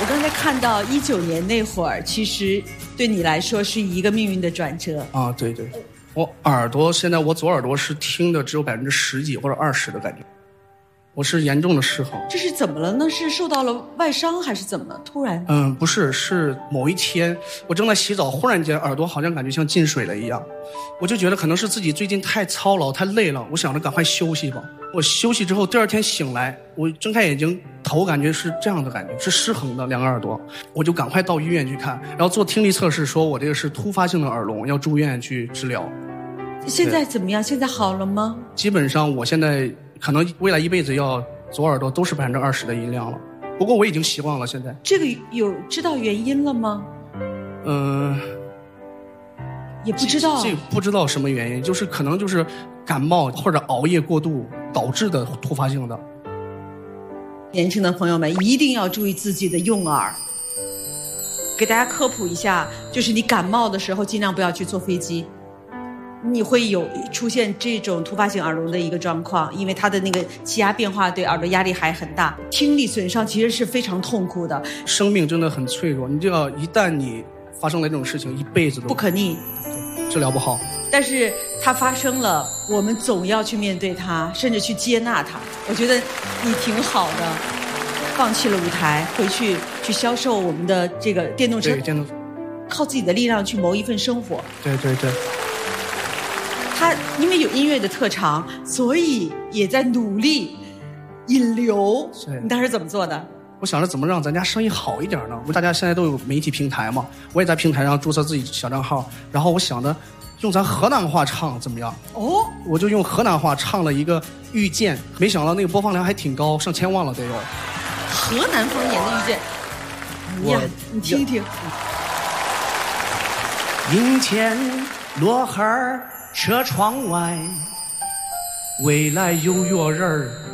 我刚才看到19年那会儿，其实对你来说是一个命运的转折啊。对对，我耳朵现在我左耳朵是听的只有10%几或者20%的感觉，我是严重的失衡。 这是怎么了呢？是受到了外伤还是怎么？突然？ 不是，是某一天我正在洗澡，忽然间耳朵好像感觉像进水了一样，我就觉得可能是自己最近太操劳太累了，我想着赶快休息吧。我休息之后第二天醒来，我睁开眼睛，头感觉是这样的感觉，是失衡的两个耳朵，我就赶快到医院去看，然后做听力测试，说我这个是突发性的耳聋，要住院去治疗。 现在怎么样？现在好了吗？ 基本上我现在可能未来一辈子要左耳朵都是20%的音量了，不过我已经习惯了。现在这个有知道原因了吗？也不知道。 这个不知道什么原因，就是可能就是感冒或者熬夜过度导致的突发性的。 年轻的朋友们一定要注意自己的用耳。给大家科普一下，就是你感冒的时候尽量不要去坐飞机，你会有出现这种突发性耳聋的一个状况，因为它的那个气压变化对耳朵压力还很大，听力损伤其实是非常痛苦的。 生命真的很脆弱，你就要一旦你发生了这种事情，一辈子都不可逆， 治疗不好。 但是它发生了，我们总要去面对它，甚至去接纳它。我觉得你挺好的，放弃了舞台，回去销售我们的这个电动车， 对，电动车， 靠自己的力量去谋一份生活。 对对对。 他因为有音乐的特长，所以也在努力引流。你当时怎么做的？ 我想着怎么让咱家生意好一点呢？大家现在都有媒体平台嘛，我也在平台上注册自己小账号，然后我想着用咱河南话唱怎么样？ 哦， 我就用河南话唱了一个《遇见》，没想到那个播放量还挺高，上千万了得有。 河南方言的《遇见》，你听听。 阴天落孩儿车窗外，未来有月人儿